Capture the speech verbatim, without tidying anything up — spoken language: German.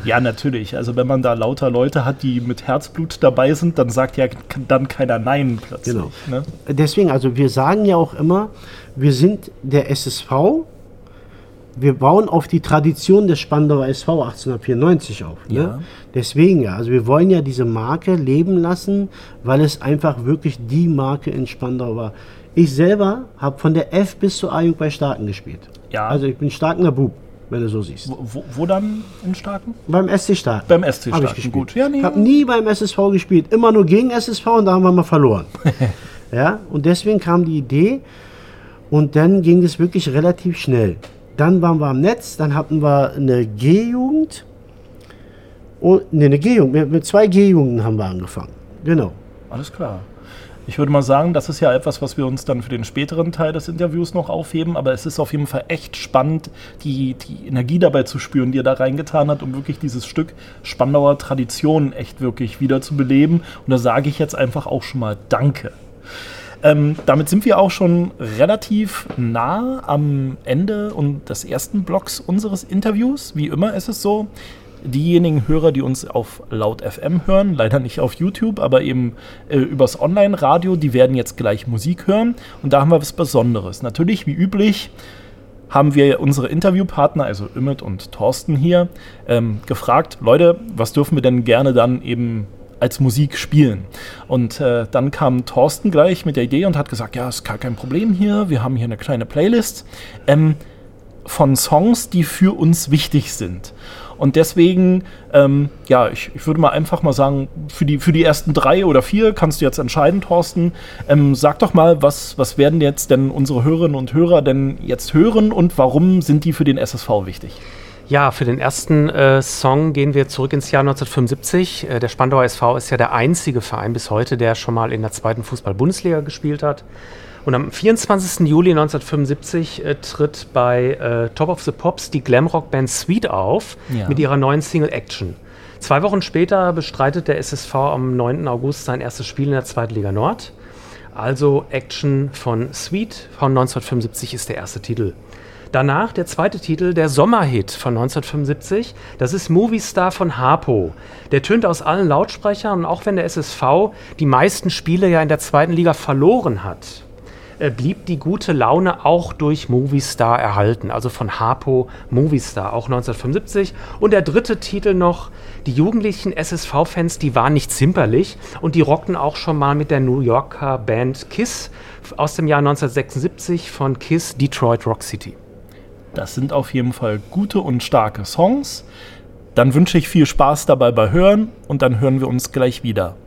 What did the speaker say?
Ja, natürlich. Also wenn man da lauter Leute hat, die mit Herzblut dabei sind, dann sagt ja dann keiner Nein plötzlich. Genau. Ne? Deswegen, also wir sagen ja auch immer, wir sind der S S V, wir bauen auf die Tradition des Spandauer S V achtzehnhundertvierundneunzig auf. Ne? Ja. Deswegen ja, also wir wollen ja diese Marke leben lassen, weil es einfach wirklich die Marke in Spandau war. Ich selber habe von der F bis zur A-Jugend bei Starken gespielt. Ja. Also ich bin Starkener Bub, wenn du so siehst. Wo, wo, wo dann in Starken? Beim S C Starken. Beim S C Hab ich Starken, gespielt. gut. Ja, nee. Ich habe nie beim S S V gespielt, immer nur gegen S S V und da haben wir mal verloren. Ja, und deswegen kam die Idee und dann ging es wirklich relativ schnell. Dann waren wir am Netz, dann hatten wir eine G-Jugend. Oh, ne, eine G-Jugend. Mit, mit zwei G-Jugenden haben wir angefangen. Genau. Alles klar. Ich würde mal sagen, das ist ja etwas, was wir uns dann für den späteren Teil des Interviews noch aufheben, aber es ist auf jeden Fall echt spannend, die, die Energie dabei zu spüren, die er da reingetan hat, um wirklich dieses Stück Spandauer Tradition echt wirklich wieder zu beleben. Und da sage ich jetzt einfach auch schon mal Danke. Ähm, damit sind wir auch schon relativ nah am Ende und des ersten Blocks unseres Interviews. Wie immer ist es so, diejenigen Hörer, die uns auf Laut F M hören, leider nicht auf YouTube, aber eben äh, übers Online-Radio, die werden jetzt gleich Musik hören. Und da haben wir was Besonderes. Natürlich, wie üblich, haben wir unsere Interviewpartner, also Ümit und Thorsten hier, ähm, gefragt, Leute, was dürfen wir denn gerne dann eben als Musik spielen? Und äh, dann kam Thorsten gleich mit der Idee und hat gesagt, ja, ist gar kein Problem hier, wir haben hier eine kleine Playlist ähm, von Songs, die für uns wichtig sind. Und deswegen, ähm, ja, ich, ich würde mal einfach mal sagen, für die, für die ersten drei oder vier kannst du jetzt entscheiden, Thorsten. Ähm, sag doch mal, was, was werden jetzt denn unsere Hörerinnen und Hörer denn jetzt hören und warum sind die für den S S V wichtig? Ja, für den ersten äh, Song gehen wir zurück ins Jahr neunzehnhundertfünfundsiebzig. Äh, der Spandauer S V ist ja der einzige Verein bis heute, der schon mal in der zweiten Fußball-Bundesliga gespielt hat. Und am vierundzwanzigsten Juli neunzehnhundertfünfundsiebzig äh, tritt bei äh, Top of the Pops die Glamrock-Band Sweet auf, ja, mit ihrer neuen Single Action. Zwei Wochen später bestreitet der S S V am neunten August sein erstes Spiel in der zweiten Liga Nord. Also Action von Sweet von neunzehnhundertfünfundsiebzig ist der erste Titel. Danach der zweite Titel, der Sommerhit von neunzehnhundertfünfundsiebzig, das ist Movie Star von Harpo. Der tönt aus allen Lautsprechern und auch wenn der S S V die meisten Spiele ja in der zweiten Liga verloren hat, blieb die gute Laune auch durch Movie Star erhalten, also von Harpo Movie Star, auch neunzehnhundertfünfundsiebzig. Und der dritte Titel noch, die jugendlichen S S V-Fans, die waren nicht zimperlich und die rockten auch schon mal mit der New Yorker Band Kiss aus dem Jahr neunzehnhundertsechsundsiebzig von Kiss Detroit Rock City. Das sind auf jeden Fall gute und starke Songs. Dann wünsche ich viel Spaß dabei bei Hören und dann hören wir uns gleich wieder.